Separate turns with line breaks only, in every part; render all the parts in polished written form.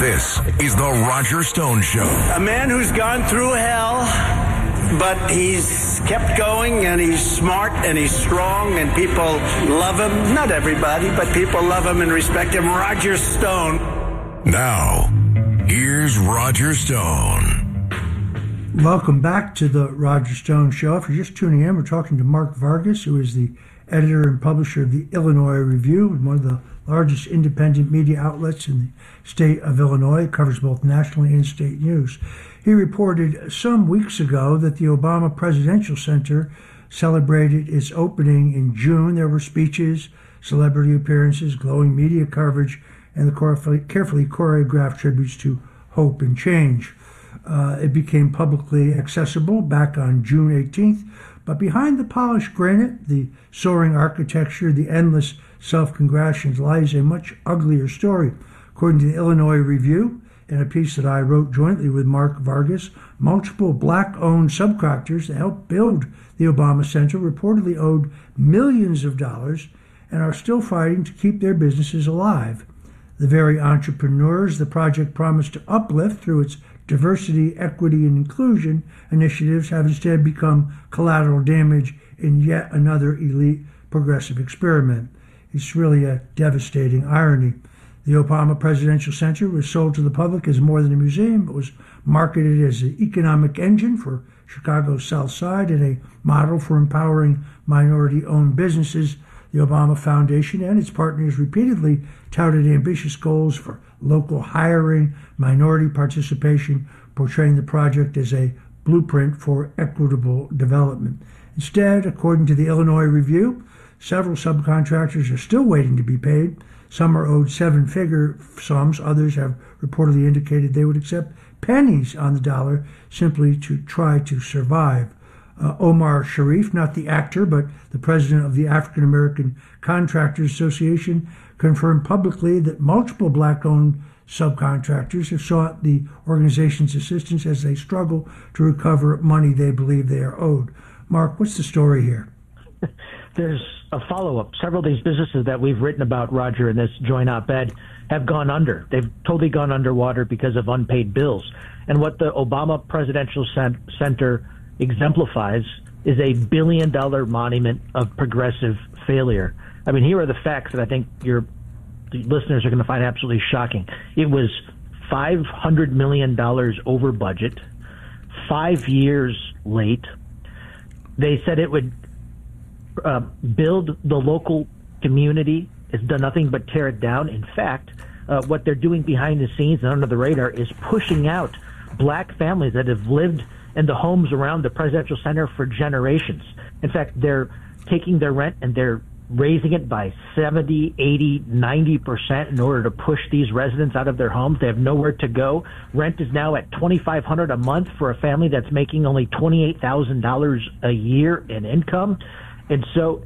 This is the Roger Stone Show.
A man who's gone through hell, but he's kept going, and he's smart, and he's strong, and people love him. Not everybody, but people love him and respect him. Roger Stone.
Now, here's Roger Stone.
Welcome back to the Roger Stone Show. If you're just tuning in, we're talking to Mark Vargas, who is the editor and publisher of the Illinois Review, one of the largest independent media outlets in the state of Illinois. It covers both national and state news. He reported some weeks ago that the Obama Presidential Center celebrated its opening in June. There were speeches, celebrity appearances, glowing media coverage, and the carefully choreographed tributes to hope and change. It became publicly accessible back on June 18th, but behind the polished granite, the soaring architecture, the endless self-congratulations lies a much uglier story. According to the Illinois Review, in a piece that I wrote jointly with Mark Vargas, multiple black-owned subcontractors that helped build the Obama Center reportedly owed millions of dollars and are still fighting to keep their businesses alive. The very entrepreneurs the project promised to uplift through its diversity, equity, and inclusion initiatives have instead become collateral damage in yet another elite progressive experiment. It's really a devastating irony. The Obama Presidential Center was sold to the public as more than a museum. It was marketed as an economic engine for Chicago's South Side and a model for empowering minority-owned businesses. The Obama Foundation and its partners repeatedly touted ambitious goals for local hiring, minority participation, portraying the project as a blueprint for equitable development. Instead, according to the Illinois Review, several subcontractors are still waiting to be paid. Some are owed seven-figure sums. Others have reportedly indicated they would accept pennies on the dollar simply to try to survive. Omar Sharif, not the actor, but the president of the African American Contractors Association, confirmed publicly that multiple black-owned subcontractors have sought the organization's assistance as they struggle to recover money they believe they are owed. Mark, what's the story here?
There's a follow-up. Several of these businesses that we've written about, Roger, in this joint op-ed have gone under. They've totally gone underwater because of unpaid bills. And what the Obama Presidential Center exemplifies is a billion-dollar monument of progressive failure. I mean, here are the facts that I think the listeners are going to find absolutely shocking. It was $500 million over budget, 5 years late. They said it would build the local community. It's done nothing but tear it down. In fact, what they're doing behind the scenes and under the radar is pushing out black families that have lived in the homes around the Presidential Center for generations. In fact, they're taking their rent and they're raising it by 70, 80, 90% in order to push these residents out of their homes. They have nowhere to go. Rent is now at $2,500 a month for a family that's making only $28,000 a year in income. And so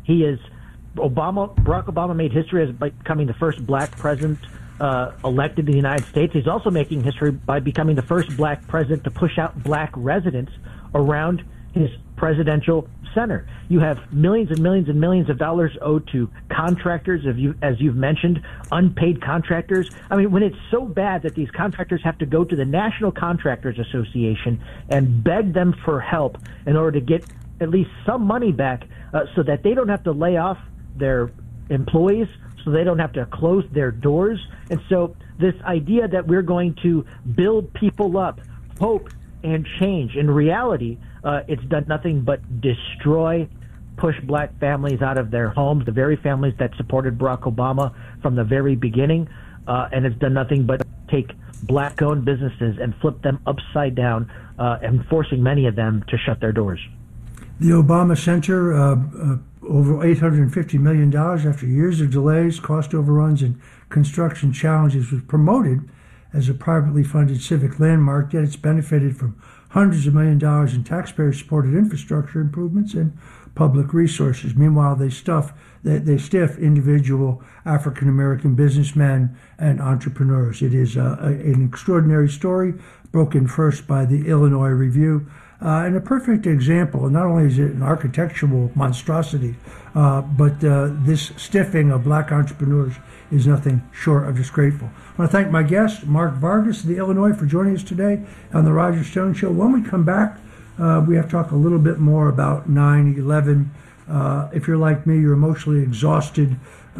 Barack Obama made history as becoming the first black president elected in the United States. He's also making history by becoming the first black president to push out black residents around his presidential center. You have millions and millions and millions of dollars owed to contractors, as you've mentioned, unpaid contractors. I mean, when it's so bad that these contractors have to go to the National Contractors Association and beg them for help in order to get at least some money back so that they don't have to lay off their employees, so they don't have to close their doors. And so this idea that we're going to build people up, hope, and change, in reality, it's done nothing but destroy, push black families out of their homes, the very families that supported Barack Obama from the very beginning, and it's done nothing but take black-owned businesses and flip them upside down and forcing many of them to shut their doors.
The Obama Center, over $850 million after years of delays, cost overruns, and construction challenges, was promoted as a privately funded civic landmark, yet it's benefited from hundreds of millions of dollars in taxpayer-supported infrastructure improvements and public resources. Meanwhile, they stiff individual African-American businessmen and entrepreneurs. It is an extraordinary story, broken first by the Illinois Review. And a perfect example, not only is it an architectural monstrosity, but this stiffing of black entrepreneurs is nothing short of disgraceful. I want to thank my guest, Mark Vargas of the Illinois, for joining us today on the Roger Stone Show. When we come back, we have to talk a little bit more about 9/11. If you're like me, you're emotionally exhausted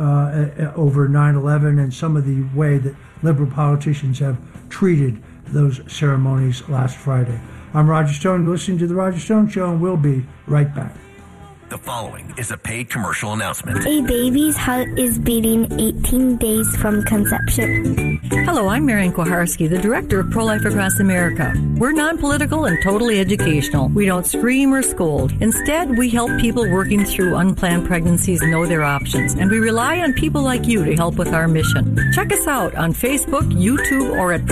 over 9/11 and some of the way that liberal politicians have treated those ceremonies last Friday. I'm Roger Stone. You're listening to The Roger Stone Show, and we'll be right back.
The following is a paid commercial announcement.
A baby's heart is beating 18 days from conception.
Hello, I'm Marian Kuharski, the director of Pro-Life Across America. We're non-political and totally educational. We don't scream or scold. Instead, we help people working through unplanned pregnancies know their options, and we rely on people like you to help with our mission. Check us out on Facebook, YouTube, or at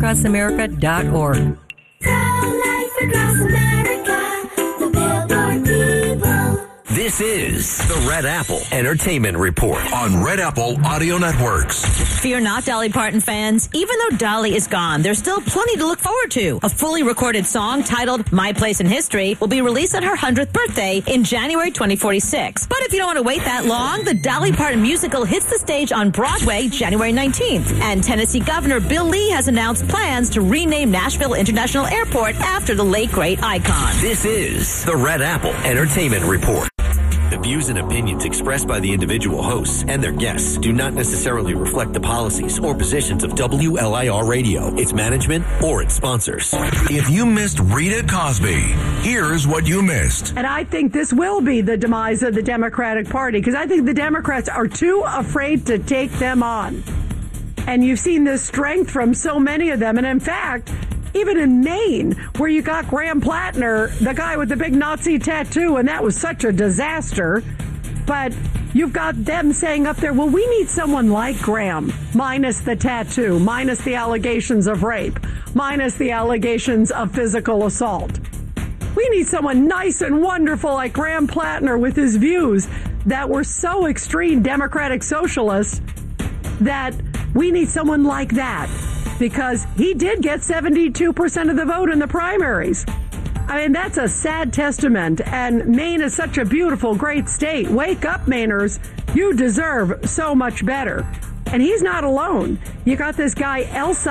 prolifeacrossamerica.org.
Pro-Life Across America, the Billboard people.
This is the Red Apple Entertainment Report on Red Apple Audio Networks.
Fear not, Dolly Parton fans. Even though Dolly is gone, there's still plenty to look forward to. A fully recorded song titled My Place in History will be released on her 100th birthday in January 2046. But if you don't want to wait that long, the Dolly Parton musical hits the stage on Broadway January 19th. And Tennessee Governor Bill Lee has announced plans to rename Nashville International Airport after the late, great icon.
This is the Red Apple Entertainment Report. The views and opinions expressed by the individual hosts and their guests do not necessarily reflect the policies or positions of WLIR Radio, its management, or its sponsors. If you missed Rita Cosby, here's what you missed.
And I think this will be the demise of the Democratic Party, because I think the Democrats are too afraid to take them on. And you've seen this strength from so many of them. And in fact, even in Maine, where you got Graham Plattner, the guy with the big Nazi tattoo, and that was such a disaster. But you've got them saying up there, well, we need someone like Graham, minus the tattoo, minus the allegations of rape, minus the allegations of physical assault. We need someone nice and wonderful like Graham Plattner with his views that were so extreme Democratic socialist that we need someone like that. Because he did get 72% of the vote in the primaries. I mean, that's a sad testament. And Maine is such a beautiful, great state. Wake up, Mainers. You deserve so much better. And he's not alone. You got this guy,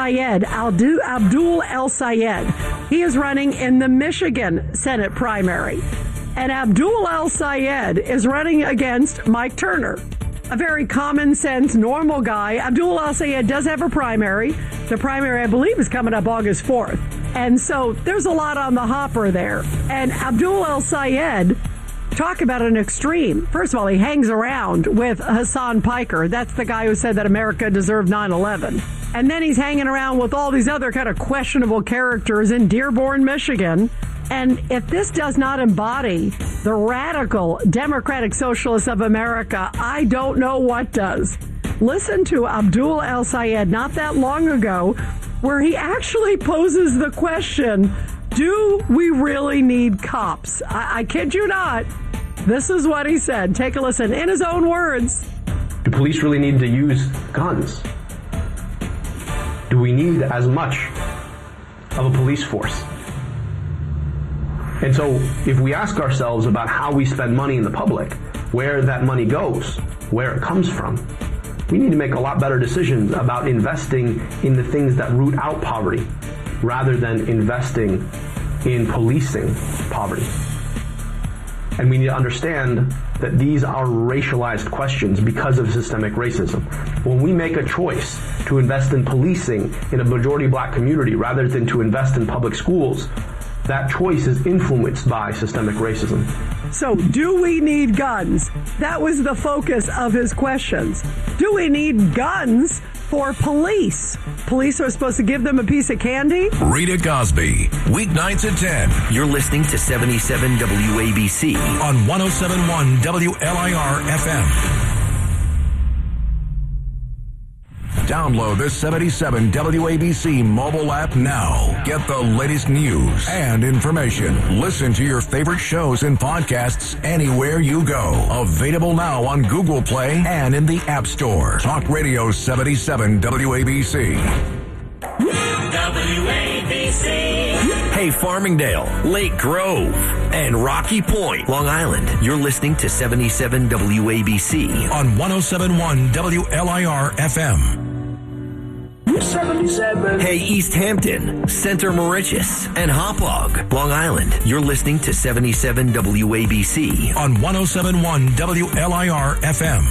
Abdul El Sayed. He is running in the Michigan Senate primary. And Abdul El Sayed is running against Mike Turner. A very common sense, normal guy. Abdul El Sayed does have a primary. The primary, I believe, is coming up August 4th. And so there's a lot on the hopper there. And Abdul El Sayed, talk about an extreme. First of all, he hangs around with Hassan Piker. That's the guy who said that America deserved 9/11. And then he's hanging around with all these other kind of questionable characters in Dearborn, Michigan. And if this does not embody the radical Democratic Socialists of America, I don't know what does. Listen to Abdul El Sayed not that long ago, where he actually poses the question, do we really need cops? I kid you not. This is what he said. Take a listen in his own words.
Do police really need to use guns? Do we need as much of a police force? And so if we ask ourselves about how we spend money in the public, where that money goes, where it comes from, we need to make a lot better decisions about investing in the things that root out poverty rather than investing in policing poverty. And we need to understand that these are racialized questions because of systemic racism. When we make a choice to invest in policing in a majority black community rather than to invest in public schools, that choice is influenced by systemic racism.
So, do we need guns? That was the focus of his questions. Do we need guns for police? Police are supposed to give them a piece of candy?
Rita Cosby, weeknights at 10. You're listening to 77 WABC on 107.1 WLIR FM. Download the 77 WABC mobile app now. Get the latest news and information. Listen to your favorite shows and podcasts anywhere you go. Available now on Google Play and in the App Store. Talk Radio 77 WABC.
WABC.
Hey, Farmingdale, Lake Grove, and Rocky Point, Long Island. You're listening to 77 WABC
on 107.1 WLIR FM.
77.
Hey, East Hampton, Center Mauritius, and Hauppauge, Long Island. You're listening to 77 WABC
on 107.1 WLIR FM.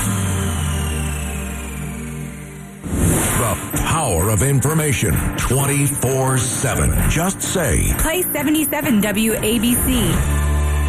The power of information 24/7. Just say,
play 77 WABC.